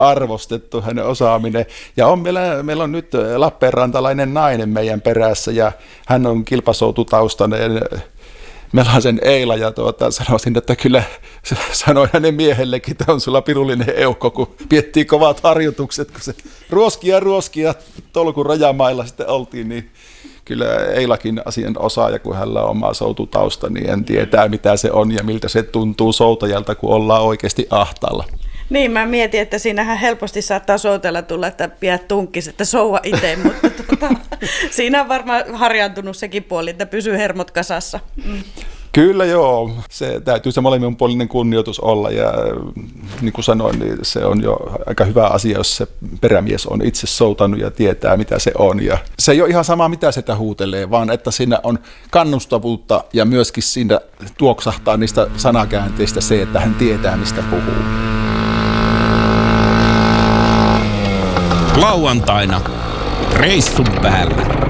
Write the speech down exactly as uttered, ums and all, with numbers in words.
arvostettu hänen osaaminen. Ja on meillä, meillä on nyt lappeenrantalainen nainen meidän perässä ja hän on kilpasoututaustainen. Meillä on sen Eila ja tuota, sanoisin, että kyllä sanoin hänen miehellekin, että on sulla pirullinen eukko, kun piettiin kovat harjoitukset, kun se ruoskia ruoskia tolkun rajamailla sitten oltiin, niin kyllä Eilakin asian osaaja, kun hänellä on oma soututausta, niin en tietää mitä se on ja miltä se tuntuu soutajalta, kun ollaan oikeasti ahtaalla. Niin, mä mietin, että siinähän helposti saattaa soutella tulla, että pidät tunkkis, että soua itse, mutta tuota, siinä on varmaan harjaantunut sekin puoli, että pysyy hermot kasassa. Mm. Kyllä joo, se täytyy se molemminpuolinen kunnioitus olla ja niin kuin sanoin, niin se on jo aika hyvä asia, jos se perämies on itse soutanut ja tietää mitä se on. Ja se ei ole ihan sama mitä sitä huutelee, vaan että siinä on kannustavuutta ja myöskin siinä tuoksahtaa niistä sanakäänteistä se, että hän tietää mistä puhuu. Lauantaina reissun päällä.